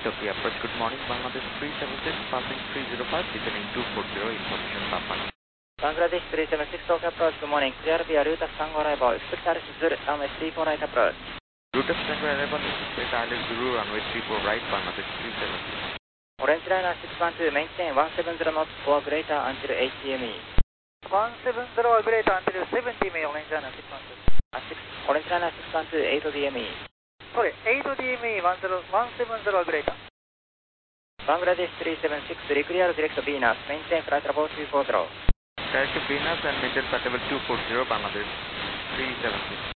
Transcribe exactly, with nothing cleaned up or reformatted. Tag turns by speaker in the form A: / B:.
A: Sophia approach. Good morning, Bangladesh three seven six, passing three zero five, descending two forty, information Papa.
B: Bangladesh three seven six, Tokyo approach. Good morning, clear via Rutas Tango arrival. Expect Alice Zulu, runway three four right approach.
A: Rutas Tango arrival, expect Alice Zulu, runway three four right, Bangladesh three seven six.
B: Orange liner six one two, maintain one seven zero knots or greater until eight T M E.
C: one seven zero or greater until seven T M E, orange liner six one two.
B: Uh, six, orange liner six one two, eight D M E.
C: Sorry, eight D M E, one seven zero or greater.
B: Bangladesh three seven six, clear direct to Venus, maintain flight level two forty.
A: Direct to Venus and maintain flight level two forty, Bangladesh three seven six.